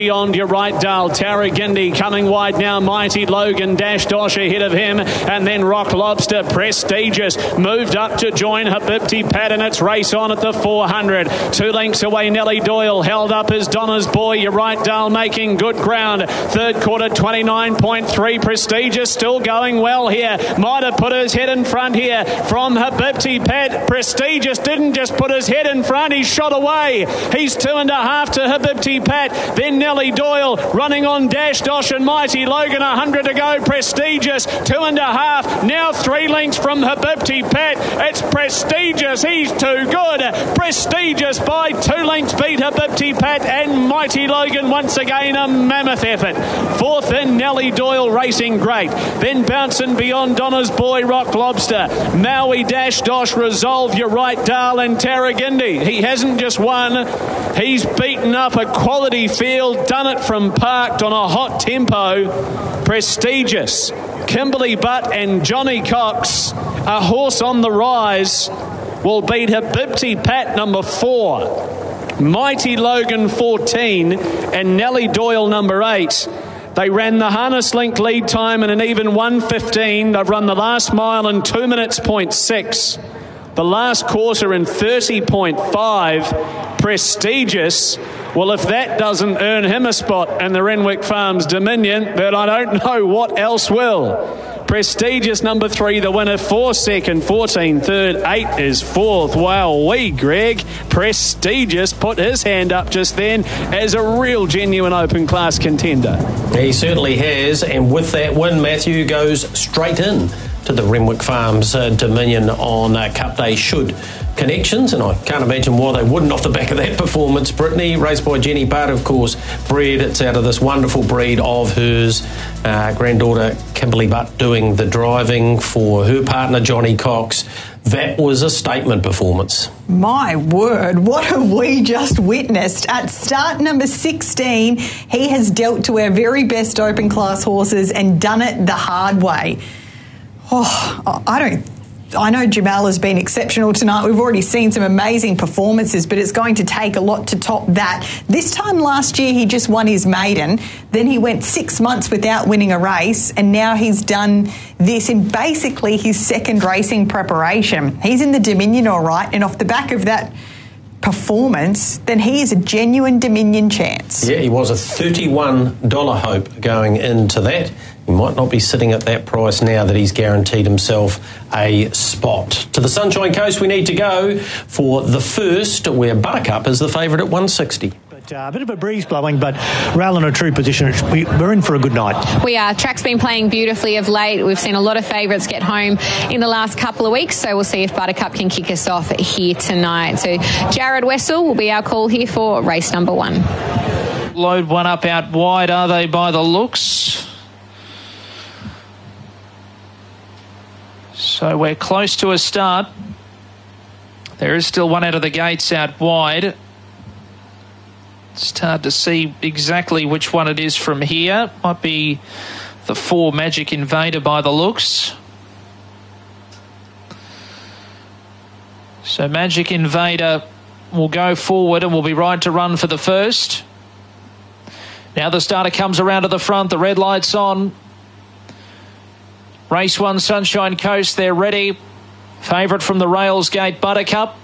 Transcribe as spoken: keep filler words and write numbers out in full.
Beyond your right, Dale. Tarragindi coming wide now. Mighty Logan, Dash Dosh ahead of him. And then Rock Lobster, Prestigious, moved up to join Habibti Pat, and it's race on at the four hundred. Two lengths away, Nellie Doyle. Held up as Donna's Boy. Your right, Dale, making good ground. Third quarter, twenty-nine point three. Prestigious still going well here. Might have put his head in front here from Habibti Pat. Prestigious didn't just put his head in front. He shot away. He's two and a half to Habibti Pat. Then Nellie Nellie Doyle running on Dash Dosh and Mighty Logan. A hundred to go. Prestigious two and a half. Now three lengths from Habibti Pat. It's Prestigious. He's too good. Prestigious by two lengths beat Habibti Pat, and Mighty Logan once again a mammoth effort. Fourth in Nellie Doyle racing great. Then bouncing beyond Donna's Boy, Rock Lobster. Maui, Dash Dosh, Resolve, Your Right, Dale and Tarragindi. He hasn't just won. He's beaten up a quality field. Done it from parked on a hot tempo. Prestigious, Kimberly Butt and Johnny Cox, a horse on the rise, will beat Habibti Pat number four, Mighty Logan fourteen, and Nellie Doyle number eight. They ran the harness link lead time in an even one fifteen. They've run the last mile in two minutes point six. The last quarter in thirty point five. Prestigious. Well, if that doesn't earn him a spot in the Renwick Farms Dominion, then I don't know what else will. Prestigious number three, the winner. Four second, fourteen third, eight is fourth. Wow, wee Greg. Prestigious put his hand up just then as a real genuine open class contender. He certainly has, and with that win, Matthew goes straight in to the Renwick Farms uh, Dominion on uh, Cup Day should Connections, and I can't imagine why they wouldn't off the back of that performance. Brittany, raced by Jenny Butt, of course, bred. It's out of this wonderful breed of hers. Uh, granddaughter Kimberly Butt doing the driving for her partner Johnny Cox. That was a statement performance. My word, what have we just witnessed? At start number sixteen, he has dealt to our very best open class horses and done it the hard way. Oh, I don't I know Jamal has been exceptional tonight. We've already seen some amazing performances, but it's going to take a lot to top that. This time last year, he just won his maiden. Then he went six months without winning a race, and now he's done this in basically his second racing preparation. He's in the Dominion all right, and off the back of that performance, then he is a genuine Dominion chance. Yeah, he was a thirty-one dollars hope going into that. He might not be sitting at that price now that he's guaranteed himself a spot. To the Sunshine Coast we need to go for the first, where Buttercup is the favourite at one sixty. But, uh, a bit of a breeze blowing, but rail in a true position. We, we're in for a good night. We are. Track's been playing beautifully of late. We've seen a lot of favourites get home in the last couple of weeks, so we'll see if Buttercup can kick us off here tonight. So Jared Wessel will be our call here for race number one. Load one up out wide, are they, by the looks? So we're close to a start. There is still one out of the gates out wide. It's hard to see exactly which one it is from here. Might be the four Magic Invader by the looks. So Magic Invader will go forward and will be right to run for the first. Now the starter comes around to the front. The red light's on. Race one, Sunshine Coast, they're ready. Favourite from the Rails Gate, Buttercup.